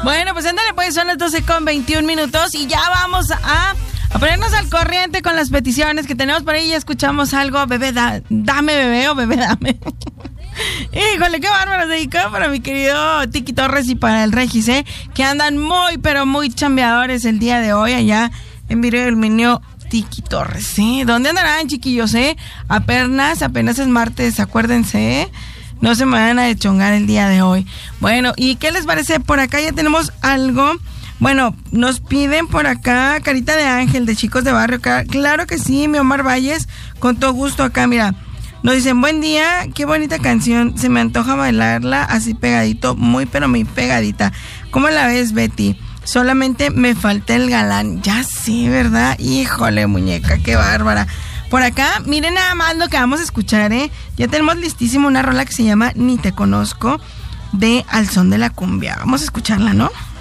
Bueno, pues ándale, pues son las 12:21 y ya vamos a ponernos al corriente con las peticiones que tenemos por ahí. Ya escuchamos algo, bebé, dame bebé o bebé, dame. Híjole, qué bárbaro, dedicado para mi querido Tiki Torres y para el Regis, que andan muy, pero muy chambeadores el día de hoy allá en Virrey del Minio. Tiki Torres, ¿dónde andarán, chiquillos, Apenas es martes, acuérdense, no se me van a dechongar el día de hoy. Bueno, ¿y qué les parece? Por acá ya tenemos algo. Bueno, nos piden por acá Carita de Ángel de Chicos de Barrio. Claro que sí, mi Omar Valles, con todo gusto acá, mira. Nos dicen, buen día, qué bonita canción, se me antoja bailarla así pegadito, muy pero muy pegadita. ¿Cómo la ves, Betty? Solamente me falta el galán. Ya sé, ¿verdad? Híjole, muñeca, qué bárbara. Por acá, miren nada más lo que vamos a escuchar, Ya tenemos listísimo una rola que se llama Ni te conozco, de Al Son de la Cumbia. Vamos a escucharla, ¿no?